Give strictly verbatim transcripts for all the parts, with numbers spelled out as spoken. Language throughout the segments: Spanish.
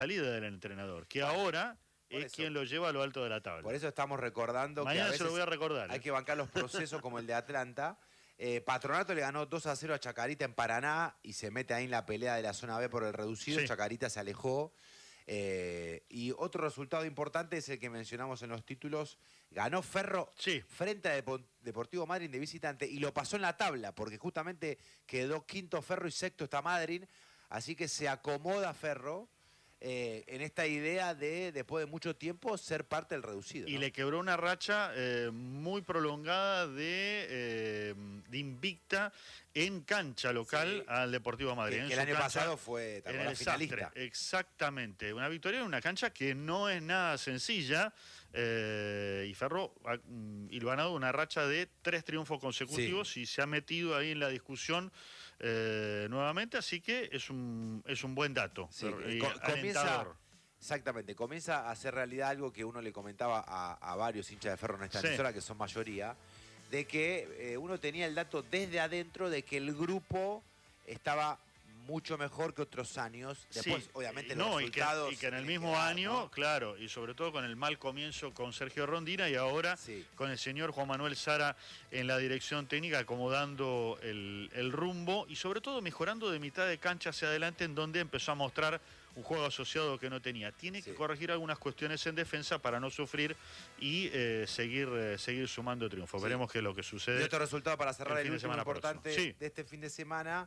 salida del entrenador, que ahora Por es eso. quien lo lleva a lo alto de la tabla. Por eso estamos recordando Mañana que a se lo veces voy a recordar. hay ¿eh? que bancar los procesos como el de Atlanta. Eh, Patronato le ganó dos a cero a Chacarita en Paraná y se mete ahí en la pelea de la zona B por el reducido. Sí. Chacarita se alejó. Eh, y otro resultado importante es el que mencionamos en los títulos. Ganó Ferro Sí. frente a Depo- Deportivo Madryn de visitante y lo pasó en la tabla porque justamente quedó quinto Ferro y sexto está Madryn. Así que se acomoda Ferro eh, en esta idea de, después de mucho tiempo, ser parte del reducido. Y ¿no? le quebró una racha eh, muy prolongada de, eh, de invicta en cancha local Sí. al Deportivo Madrid. Que, En que el su año cancha, pasado fue ¿te en acordás? el Sastre. Finalista. Exactamente. Una victoria en una cancha que no es nada sencilla. Eh, y Ferro ha mm, hilvanado una racha de tres triunfos consecutivos Sí. y se ha metido ahí en la discusión eh, nuevamente. Así que es un, es un buen dato. Sí, Y co- comienza, alentador. exactamente, comienza a hacer realidad algo que uno le comentaba a, a varios hinchas de Ferro en esta Sí. emisora, que son mayoría, de que eh, uno tenía el dato desde adentro de que el grupo estaba mucho mejor que otros años. Después, Sí, obviamente, y los no, y que, resultados y que en el tienen mismo que dar, año, ¿no? claro, y sobre todo con el mal comienzo con Sergio Rondina y ahora Sí. con el señor Juan Manuel Sara en la dirección técnica, acomodando el, el rumbo y sobre todo mejorando de mitad de cancha hacia adelante, en donde empezó a mostrar un juego asociado que no tenía. Tiene Sí. que corregir algunas cuestiones en defensa para no sufrir y eh, seguir, eh, seguir sumando triunfos. Sí. Veremos qué es lo que Y sucede. otro resultado para cerrar el el, fin de último semana importante próximo. Sí. de este fin de semana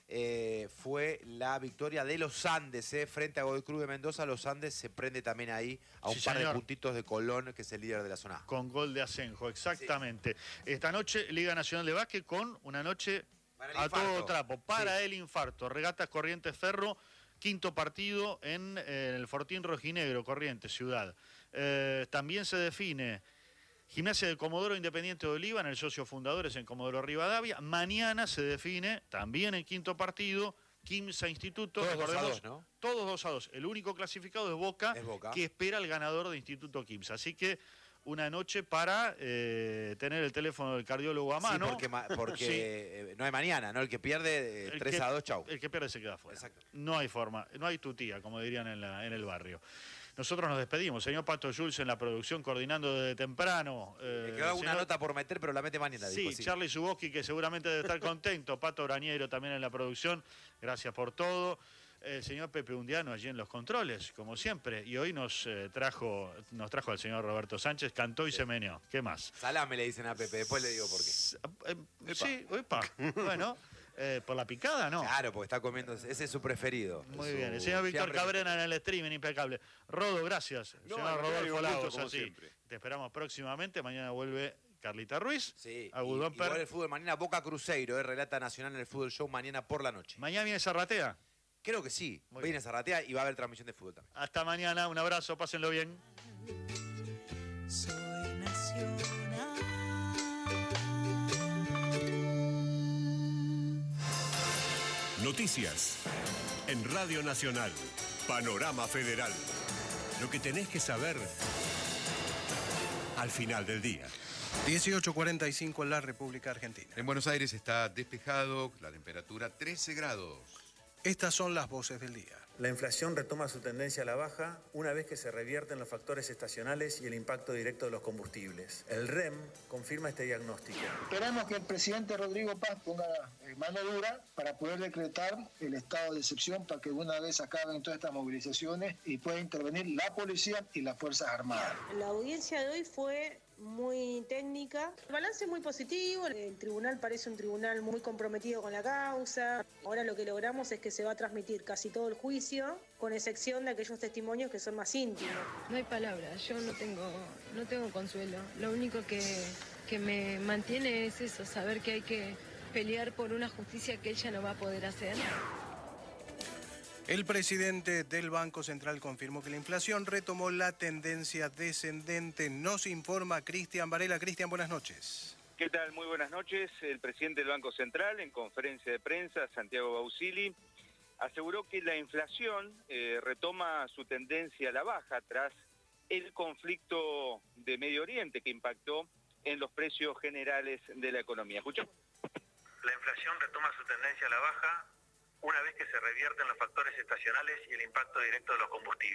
eh, fue la victoria de los Andes eh, frente a Godoy Cruz de Mendoza. Los Andes se prende también ahí a un Sí, par señor. de puntitos de Colón, que es el líder de la zona A. Con gol de Asenjo, exactamente. Esta noche, Liga Nacional de Básquet con una noche Para el a infarto. todo trapo, para Sí. el infarto. Regatas Corrientes Ferro, quinto partido en, eh, el Fortín Rojinegro, Corrientes, Ciudad. Eh, también se define Gimnasia de Comodoro Independiente de Oliva, en el socio fundadores en Comodoro Rivadavia. Mañana se define, también en quinto partido, Quimsa Instituto. Todos dos a Recordemos, dos, ¿no? Todos dos a dos. El único clasificado es Boca, Es Boca. que espera al ganador de Instituto Quimsa. Así que una noche para eh, tener el teléfono del cardiólogo a mano. Sí, porque, ma- porque Sí. eh, no hay mañana, ¿no? El que pierde eh, El tres que- a dos, chau. El que pierde se queda fuera. Exacto. No hay forma, no hay tutía, como dirían en, la, en el barrio. Nosotros nos despedimos. Señor Pato Jules en la producción, coordinando desde temprano. Eh, Me quedó alguna señor- nota por meter, pero la mete mañana. Sí, dijo, Charlie Zuboski, que seguramente debe estar contento. Pato Brañero también en la producción. Gracias por todo. El señor Pepe Undiano allí en los controles, como siempre. Y hoy nos eh, trajo nos trajo al señor Roberto Sánchez, cantó y Sí. se meneó. ¿Qué más? Salame le dicen a Pepe, después le digo por qué. S- eh, sí, epa. Bueno, eh, por la picada, ¿no? Claro, porque está comiendo, ese es su preferido. Muy Su bien. El señor Víctor fiambre- Cabrera en el streaming, impecable. Rodo, gracias. No, señor al contrario, Rodolfo un gusto, Lagos, como así. siempre. Te esperamos próximamente. Mañana vuelve Carlita Ruiz. Sí, a y- Gudón igual Per. el fútbol mañana, Boca Cruzeiro, eh, relata Nacional en el Fútbol Show mañana por la noche. Mañana viene Zarratea. Creo que sí, Muy viene bien. Zarratea y va a haber transmisión de fútbol también. Hasta mañana. Un abrazo. Pásenlo bien. Soy nacional. Noticias en Radio Nacional. Panorama Federal. Lo que tenés que saber al final del día. dieciocho cuarenta y cinco en la República Argentina. En Buenos Aires está despejado, la temperatura trece grados. Estas son las voces del día. La inflación retoma su tendencia a la baja una vez que se revierten los factores estacionales y el impacto directo de los combustibles. El R E M confirma este diagnóstico. Esperamos que el presidente Rodrigo Paz ponga eh, mano dura para poder decretar el estado de excepción para que una vez acaben todas estas movilizaciones y pueda intervenir la policía y las Fuerzas Armadas. La audiencia de hoy fue muy técnica. El balance es muy positivo. El tribunal parece un tribunal muy comprometido con la causa. Ahora lo que logramos es que se va a transmitir casi todo el juicio, con excepción de aquellos testimonios que son más íntimos. No hay palabras, yo no tengo, no tengo consuelo. Lo único que, que me mantiene es eso, saber que hay que pelear por una justicia que ella no va a poder hacer. El presidente del Banco Central confirmó que la inflación retomó la tendencia descendente. Nos informa Cristian Varela. Cristian, buenas noches. ¿Qué tal? Muy buenas noches. El presidente del Banco Central, en conferencia de prensa, Santiago Bausili, aseguró que la inflación eh, retoma su tendencia a la baja tras el conflicto de Medio Oriente que impactó en los precios generales de la economía. ¿Escuchamos? La inflación retoma su tendencia a la baja una vez que se revierten los factores estacionales y el impacto directo de los combustibles.